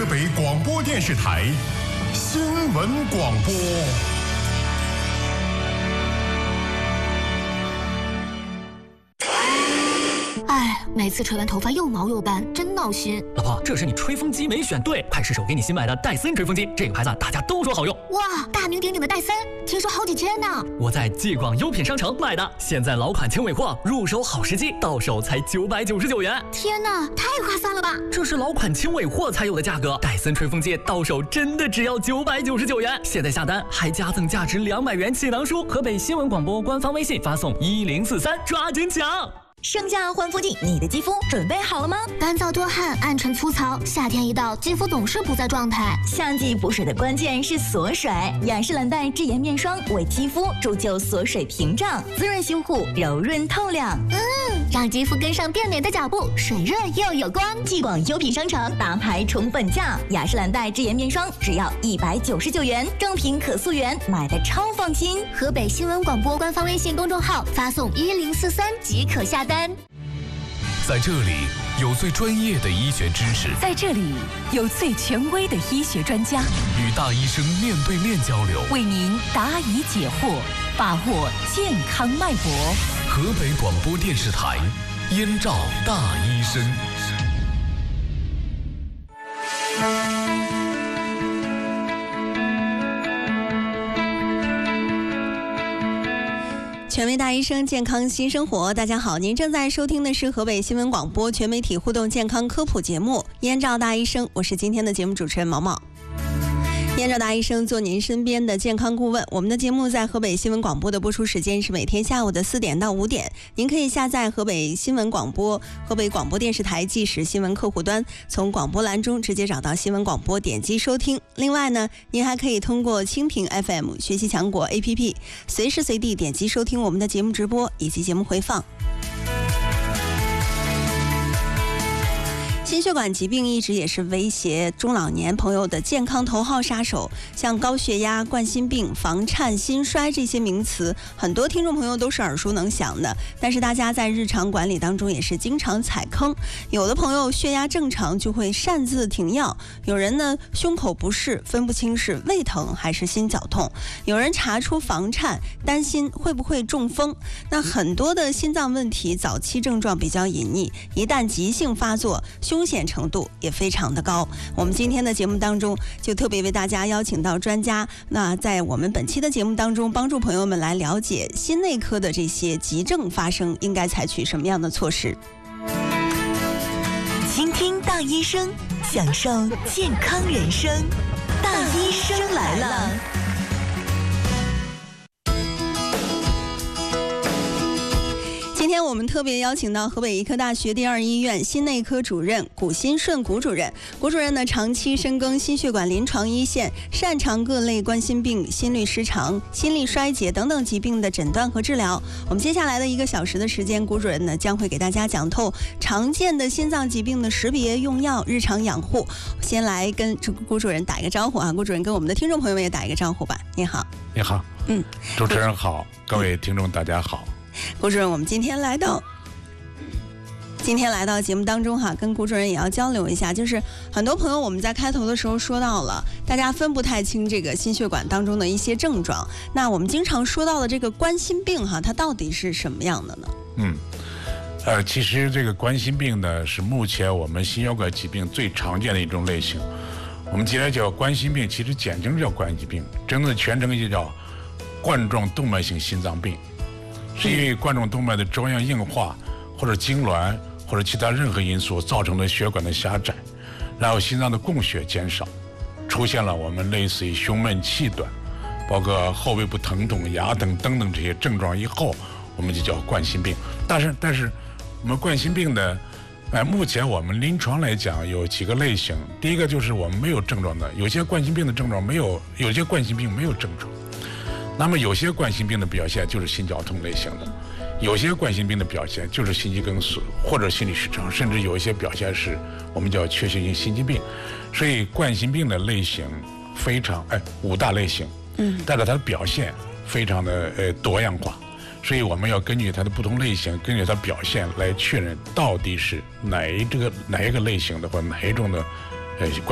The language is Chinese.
河北广播电视台新闻广播。 哎，每次吹完头发又毛又斑，真闹心。 老婆，这是你吹风机没选对，快试试我给你新买的戴森吹风机，这个牌子大家都说好用。 哇，大名鼎鼎的戴森，听说好几千呢。 我在济广优品商城买的，现在老款轻尾货，入手好时机，到手才999元。 天哪，太划算了吧！ 这是老款轻尾货才有的价格，戴森吹风机到手真的只要999元。现在下单还加赠价值200元气囊书。河北新闻广播官方微信发送1043，抓紧抢！ 生姜焕肤剂，你的肌肤准备好了吗？ 干燥多汗、暗沉粗糙，夏天一到，肌肤总是不在状态。 夏季补水的关键是锁水，雅诗兰黛智颜面霜为肌肤铸就锁水屏障，滋润修护，柔润透亮。 让肌肤跟上变美的脚步，水润又有光。 济广优品商城大牌重本价，雅诗兰黛智颜面霜只要199元，正品可溯源，买的超放心。 河北新闻广播官方微信公众号发送1043即可下单。 在这里有最专业的医学知识， 在这里有最权威的医学专家， 与大医生面对面交流， 为您答疑解惑，把握健康脉搏。 河北广播电视台燕赵大医生。 权威大医生，健康新生活。大家好，您正在收听的是河北新闻广播全媒体互动健康科普节目《燕赵大医生》，我是今天的节目主持人毛毛。燕赵大医生做您身边的健康顾问。我们的节目在河北新闻广播的播出时间是每天下午的4点到5点。您可以下载河北新闻广播、河北广播电视台即时新闻客户端，从广播栏中直接找到新闻广播，点击收听。另外呢，您还可以通过蜻蜓 FM、学习强国 APP， 随时随地点击收听我们的节目直播以及节目回放。心血管疾病一直也是威胁中老年朋友的健康头号杀手，像高血压、冠心病、房颤、心衰这些名词，很多听众朋友都是耳熟能详的，但是大家在日常管理当中也是经常踩坑。有的朋友血压正常就会擅自停药，有人呢胸口不适，分不清是胃疼还是心绞痛，有人查出房颤，担心会不会中风。那很多的心脏问题早期症状比较隐匿，一旦急性发作，凶险程度也非常的高。我们今天的节目当中就特别为大家邀请到专家，那在我们本期的节目当中帮助朋友们来了解心内科的这些急症发生应该采取什么样的措施。 倾听大医生，享受健康人生。大医生来了。 今天我们特别邀请到河北医科大学第2医院心内科主任谷新顺谷主任。谷主任呢，长期深耕心血管临床一线，擅长各类冠心病、心律失常、心力衰竭等等疾病的诊断和治疗。我们接下来的1个小时的时间，谷主任呢将会给大家讲透常见的心脏疾病的识别、用药、日常养护。先来跟谷主任打一个招呼啊，谷主任跟我们的听众朋友们也打一个招呼吧。你好。 你好。主持人好，各位听众大家好。 谷主任，我们今天来到节目当中哈，跟谷主任也要交流一下，就是很多朋友我们在开头的时候说到了，大家分不太清这个心血管当中的一些症状。那我们经常说到的这个冠心病哈，它到底是什么样的呢？ 其实这个冠心病呢，是目前我们心血管疾病最常见的一种类型。我们既然叫冠心病，其实简称叫冠心病，真的全称就叫冠状动脉性心脏病。是因为冠状动脉的粥样硬化或者痉挛或者其他任何因素造成的血管的狭窄，然后心脏的供血减少，出现了我们类似于胸闷气短，包括后背部疼痛、牙疼等等这些症状以后，我们就叫冠心病。但是我们冠心病的目前我们临床来讲有几个类型。第一个就是我们没有症状的，有些冠心病的症状没有，有些冠心病没有症状。那么有些冠心病的表现就是心绞痛类型的，有些冠心病的表现就是心肌梗死或者心律失常，甚至有一些表现是我们叫缺血性心肌病。所以冠心病的类型非常5大类型，但是它的表现非常的多样化，所以我们要根据它的不同类型，根据它表现来确认到底是哪一个类型的或哪一种的